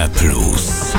RMFFM.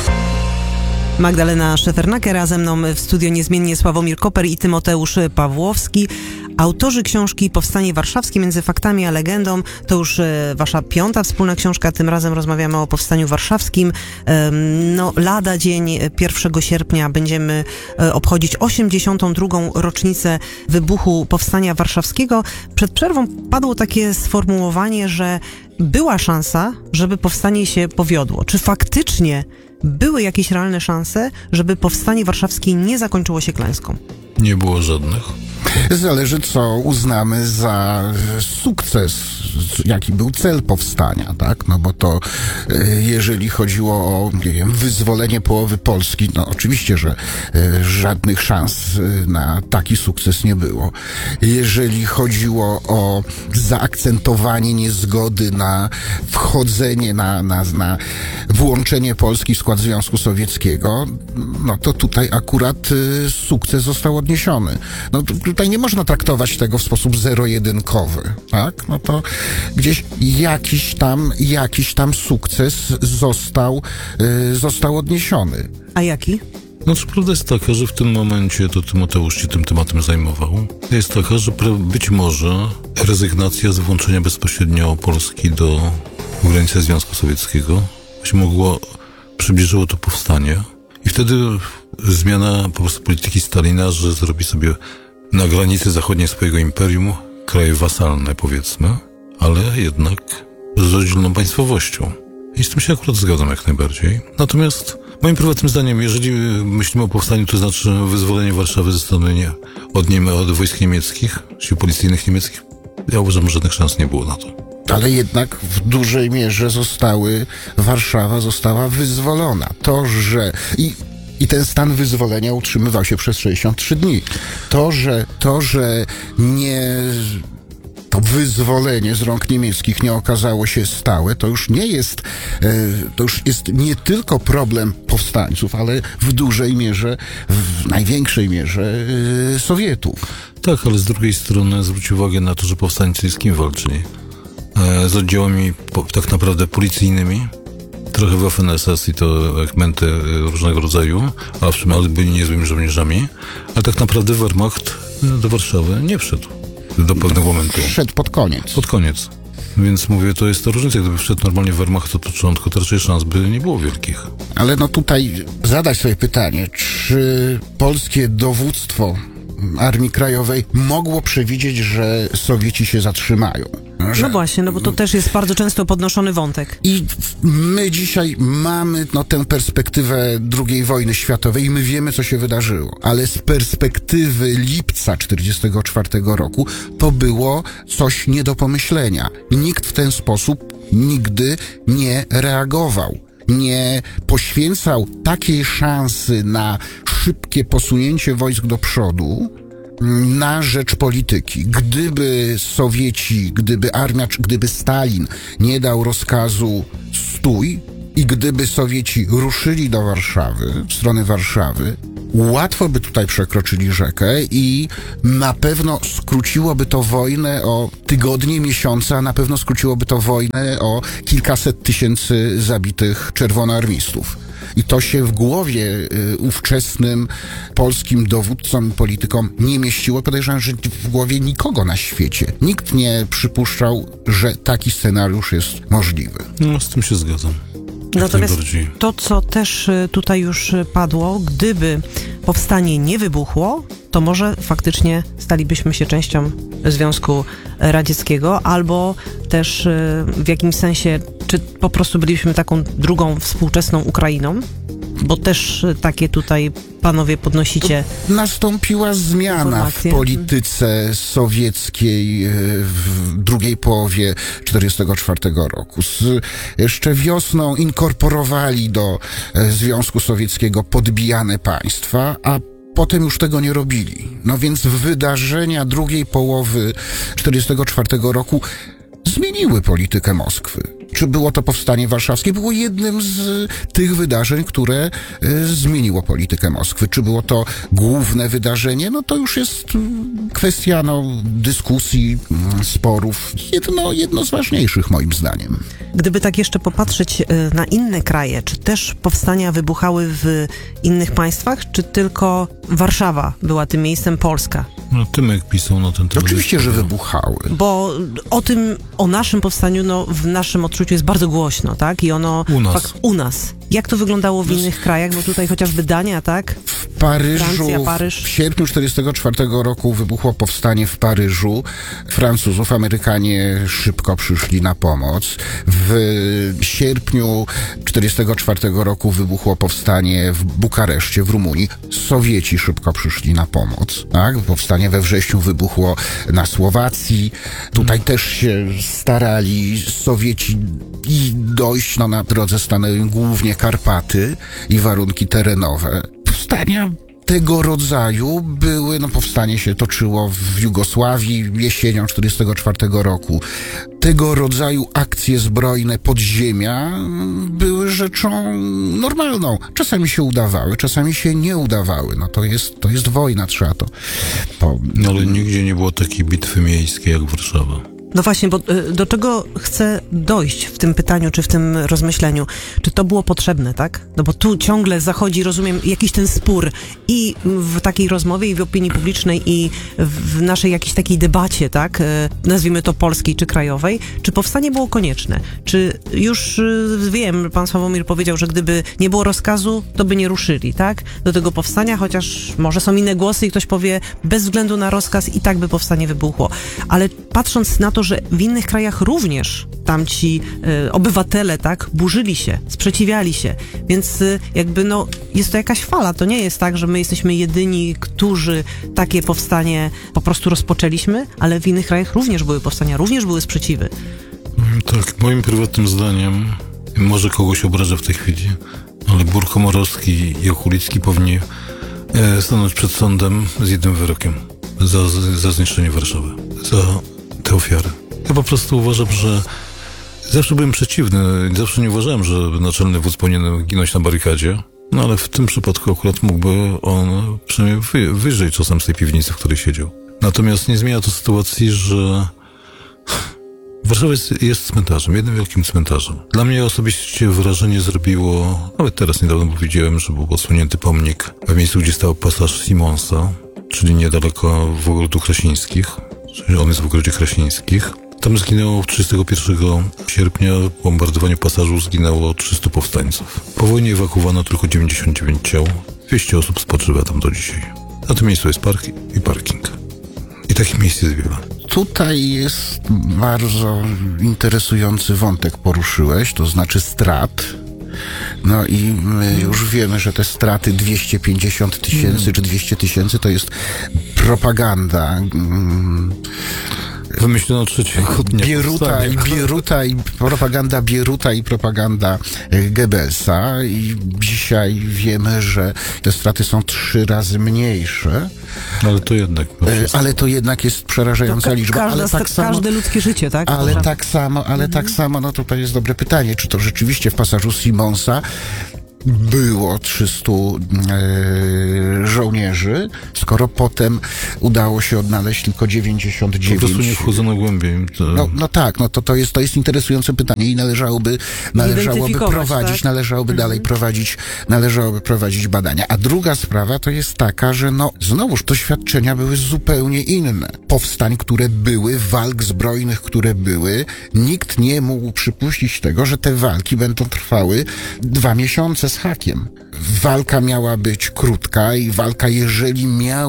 Magdalena Szefernaker, a ze mną w studio niezmiennie Sławomir Koper i Tymoteusz Pawłowski. Autorzy książki Powstanie Warszawskie między faktami a legendą. To już wasza 5. wspólna książka. Tym razem rozmawiamy o Powstaniu Warszawskim. Lada dzień 1 sierpnia będziemy obchodzić 82. rocznicę wybuchu Powstania Warszawskiego. Przed przerwą padło takie sformułowanie, że była szansa, żeby powstanie się powiodło. Czy faktycznie były jakieś realne szanse, żeby Powstanie Warszawskie nie zakończyło się klęską? Nie było żadnych. Zależy, co uznamy za sukces, jaki był cel powstania, tak? No bo to, jeżeli chodziło o, nie wiem, wyzwolenie połowy Polski, no oczywiście, że żadnych szans na taki sukces nie było. Jeżeli chodziło o zaakcentowanie niezgody na wchodzenie, na włączenie Polski w skład Związku Sowieckiego, no to tutaj akurat sukces został odniesiony. No tutaj nie można traktować tego w sposób zero-jedynkowy, tak? No to gdzieś jakiś tam sukces został odniesiony. A jaki? Znaczy, prawda jest taka, że w tym momencie to Tymoteusz się tym tematem zajmował. Jest taka, że być może rezygnacja z włączenia bezpośrednio Polski do granicy Związku Sowieckiego przybliżyło to powstanie. I wtedy zmiana po prostu polityki Stalina, że zrobi sobie na granicy zachodniej swojego imperium kraje wasalne, powiedzmy, ale jednak z rozdzielną państwowością. I z tym się akurat zgadzam jak najbardziej. Natomiast moim prywatnym zdaniem, jeżeli myślimy o powstaniu, to znaczy wyzwolenie Warszawy ze strony od wojsk niemieckich, sił policyjnych niemieckich, ja uważam, że żadnych szans nie było na to. Ale jednak w dużej mierze Warszawa została wyzwolona. I ten stan wyzwolenia utrzymywał się przez 63 dni. To, że to wyzwolenie z rąk niemieckich nie okazało się stałe, to już jest nie tylko problem powstańców, ale w dużej mierze, w największej mierze Sowietów. Tak, ale z drugiej strony zwróć uwagę na to, że powstańcy z kim walczyli? Z oddziałami tak naprawdę policyjnymi, trochę Waffen-SS i to ekmenty różnego rodzaju, ale byli niezłymi żołnierzami, ale tak naprawdę Wehrmacht do Warszawy nie wszedł do pewnego momentu. Wszedł pod koniec. Pod koniec. Więc mówię, to jest ta różnica. Gdyby wszedł normalnie Wehrmacht od początku, to raczej szans by nie było wielkich. Ale no tutaj zadać sobie pytanie, czy polskie dowództwo Armii Krajowej mogło przewidzieć, że Sowieci się zatrzymają? No właśnie, no bo to też jest bardzo często podnoszony wątek. I my dzisiaj mamy tę perspektywę II wojny światowej i my wiemy, co się wydarzyło. Ale z perspektywy lipca 1944 roku to było coś nie do pomyślenia. Nikt w ten sposób nigdy nie reagował. Nie poświęcał takiej szansy na szybkie posunięcie wojsk do przodu na rzecz polityki. Gdyby Sowieci, gdyby Stalin nie dał rozkazu stój i gdyby Sowieci ruszyli do Warszawy, w stronę Warszawy, łatwo by tutaj przekroczyli rzekę i na pewno skróciłoby to wojnę o tygodnie, miesiące, a na pewno skróciłoby to wojnę o kilkaset tysięcy zabitych czerwonoarmistów. I to się w głowie ówczesnym polskim dowódcom i politykom nie mieściło. Podejrzewam, że w głowie nikogo na świecie. Nikt nie przypuszczał, że taki scenariusz jest możliwy. No, z tym się zgadzam. Natomiast to, co też tutaj już padło, gdyby powstanie nie wybuchło, to może faktycznie stalibyśmy się częścią Związku Radzieckiego, albo też w jakimś sensie, czy po prostu byliśmy taką drugą współczesną Ukrainą? Bo też takie tutaj panowie podnosicie. Nastąpiła zmiana w polityce sowieckiej w drugiej połowie 1944 roku. Jeszcze wiosną inkorporowali do Związku Sowieckiego podbijane państwa, a potem już tego nie robili. No więc wydarzenia drugiej połowy 1944 roku zmieniły politykę Moskwy. Czy było to powstanie warszawskie? Było jednym z tych wydarzeń, które zmieniło politykę Moskwy. Czy było to główne wydarzenie? No to już jest kwestia dyskusji, sporów. Jedno z ważniejszych moim zdaniem. Gdyby tak jeszcze popatrzeć na inne kraje, czy też powstania wybuchały w innych państwach, czy tylko Warszawa była tym miejscem, Polska? No, Tymek pisał na ten temat. Oczywiście, że wybuchały. Bo o naszym powstaniu, w naszym odczuciu jest bardzo głośno, tak? I ono... U nas. Jak to wyglądało w innych krajach? Bo tutaj chociażby Dania, tak? W Paryżu, Francja, Paryż. w sierpniu 1944 roku wybuchło powstanie w Paryżu. Francuzów, Amerykanie szybko przyszli na pomoc. W sierpniu 1944 roku wybuchło powstanie w Bukareszcie, w Rumunii. Sowieci szybko przyszli na pomoc. Tak? Powstanie we wrześniu wybuchło na Słowacji. Tutaj też się starali Sowieci i dojść, na drodze stanęły głównie Karpaty i warunki terenowe. Powstania tego rodzaju były, powstanie się toczyło w Jugosławii jesienią 1944 roku. Tego rodzaju akcje zbrojne podziemia były rzeczą normalną. Czasami się udawały, czasami się nie udawały. To jest wojna, trzeba to... No ale nigdzie nie było takiej bitwy miejskiej jak Warszawa. No właśnie, bo do czego chcę dojść w tym pytaniu, czy w tym rozmyśleniu? Czy to było potrzebne, tak? No bo tu ciągle zachodzi, rozumiem, jakiś ten spór i w takiej rozmowie, i w opinii publicznej, i w naszej jakiejś takiej debacie, tak? Nazwijmy to polskiej czy krajowej. Czy powstanie było konieczne? Czy już wiem, pan Sławomir powiedział, że gdyby nie było rozkazu, to by nie ruszyli, tak? Do tego powstania, chociaż może są inne głosy i ktoś powie, bez względu na rozkaz i tak by powstanie wybuchło. Ale patrząc na to, że w innych krajach również tamci obywatele, tak, burzyli się, sprzeciwiali się, więc jest to jakaś fala. To nie jest tak, że my jesteśmy jedyni, którzy takie powstanie po prostu rozpoczęliśmy, ale w innych krajach również były powstania, również były sprzeciwy. Tak, moim prywatnym zdaniem, może kogoś obrażę w tej chwili, ale Bur Komorowski i Okulicki powinni stanąć przed sądem z jednym wyrokiem za zniszczenie Warszawy, za te ofiary. Ja po prostu uważam, że zawsze byłem przeciwny, zawsze nie uważałem, że naczelny wódz powinien ginąć na barykadzie, no ale w tym przypadku akurat mógłby on przynajmniej wyjrzeć czasem z tej piwnicy, w której siedział. Natomiast nie zmienia to sytuacji, że Warszawa jest cmentarzem, jednym wielkim cmentarzem. Dla mnie osobiście wrażenie zrobiło, nawet teraz niedawno powiedziałem, że był odsłonięty pomnik w miejscu, gdzie stał pasaż Simonsa, czyli niedaleko w Ogrodów Krasińskich, czyli on jest w Ogrodzie Krasińskich. Tam zginęło 31 sierpnia w bombardowaniu pasażu zginęło 300 powstańców. Po wojnie ewakuowano tylko 99 ciał. 200 osób spoczywa tam do dzisiaj. Na tym miejscu jest park i parking. I takich miejsc jest wiele. Tutaj jest bardzo interesujący wątek poruszyłeś, to znaczy strat. No i my już wiemy, że te straty 250 tysięcy czy 200 tysięcy to jest propaganda. Wymyślono trzeciego dnia Bieruta i propaganda Bieruta i propaganda Goebbelsa i dzisiaj wiemy, że te straty są 3 razy mniejsze. Ale to jednak jest przerażająca liczba. Każde ludzkie życie, tak? Tak samo, no tutaj jest dobre pytanie, czy to rzeczywiście w pasażu Simonsa było 300 żołnierzy, skoro potem udało się odnaleźć tylko 99. Po prostu nie wchodzono głębiej. To jest interesujące pytanie i należałoby prowadzić, tak? należałoby prowadzić badania. A druga sprawa to jest taka, że znowuż doświadczenia były zupełnie inne. Powstań, które były, walk zbrojnych, które były, nikt nie mógł przypuścić tego, że te walki będą trwały 2 miesiące z hakiem. Walka miała być krótka i walka, jeżeli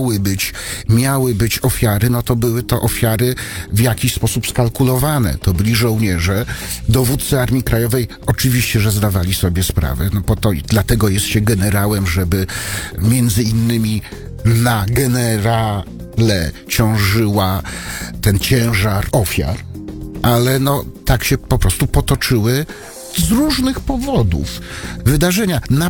miały być ofiary, no to były to ofiary w jakiś sposób skalkulowane. To byli żołnierze. Dowódcy Armii Krajowej oczywiście, że zdawali sobie sprawę. Dlatego jest się generałem, żeby między innymi na generale ciążyła ten ciężar ofiar. Ale tak się po prostu potoczyły z różnych powodów. Wydarzenia u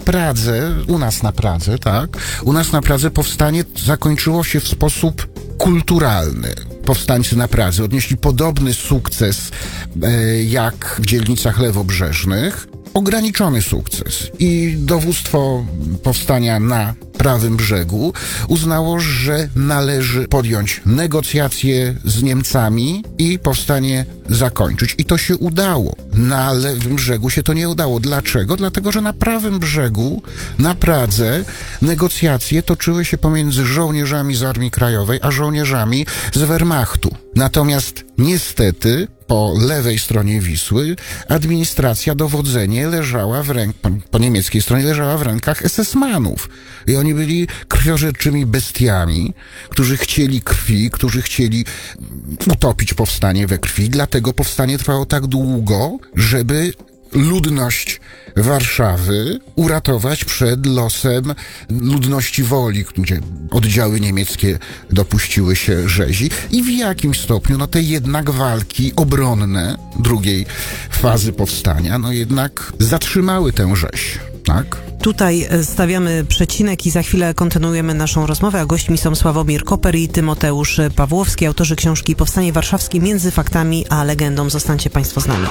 nas na Pradze powstanie zakończyło się w sposób kulturalny. powstańcy na Pradze odnieśli podobny sukces jak w dzielnicach lewobrzeżnych, ograniczony sukces. I dowództwo powstania na prawym brzegu uznało, że należy podjąć negocjacje z Niemcami i powstanie zakończyć. I to się udało. Na lewym brzegu się to nie udało. Dlaczego? Dlatego, że na prawym brzegu, na Pradze, negocjacje toczyły się pomiędzy żołnierzami z Armii Krajowej a żołnierzami z Wehrmachtu. Natomiast niestety po lewej stronie Wisły administracja, dowodzenie leżała po niemieckiej stronie leżała w rękach SS-manów. I oni byli krwiożerczymi bestiami, którzy chcieli krwi, którzy chcieli utopić powstanie we krwi. Dlatego powstanie trwało tak długo, żeby ludność Warszawy uratować przed losem ludności Woli, gdzie oddziały niemieckie dopuściły się rzezi. I w jakimś stopniu te jednak walki obronne drugiej fazy powstania jednak zatrzymały tę rzeź. Tak? Tutaj stawiamy przecinek i za chwilę kontynuujemy naszą rozmowę, a gośćmi są Sławomir Koper i Tymoteusz Pawłowski, autorzy książki Powstanie Warszawskie między faktami a legendą. Zostańcie Państwo z nami.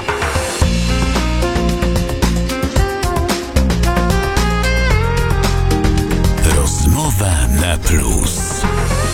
Rozmowa na plus.